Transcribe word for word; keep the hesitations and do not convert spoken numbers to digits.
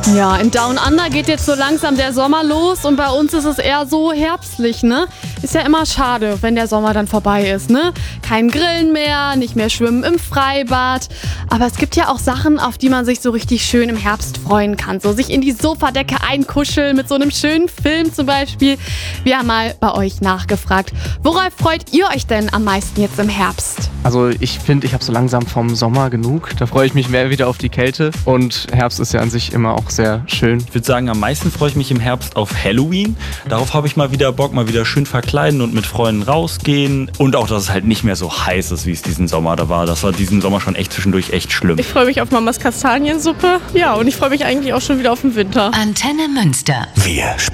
Ja, in Down Under geht jetzt so langsam der Sommer los und bei uns ist es eher so herbstlich, ne? Ist ja immer schade, wenn der Sommer dann vorbei ist, ne? Kein Grillen mehr, nicht mehr schwimmen im Freibad. Aber es gibt ja auch Sachen, auf die man sich so richtig schön im Herbst freuen kann. So sich in die Sofadecke einkuscheln mit so einem schönen Film zum Beispiel. Wir haben mal bei euch nachgefragt. Worauf freut ihr euch denn am meisten jetzt im Herbst? Also ich finde, ich habe so langsam vom Sommer genug. Da freue ich mich mehr wieder auf die Kälte. Und Herbst ist ja an sich immer auch sehr schön. Ich würde sagen, am meisten freue ich mich im Herbst auf Halloween. Darauf habe ich mal wieder Bock, mal wieder schön verkleiden und mit Freunden rausgehen. Und auch, dass es halt nicht mehr so heiß ist, wie es diesen Sommer da war. Das war diesen Sommer schon echt zwischendurch echt schlimm. Ich freue mich auf Mamas Kastaniensuppe. Ja, und ich freue mich eigentlich auch schon wieder auf den Winter. Antenne Münster. Wir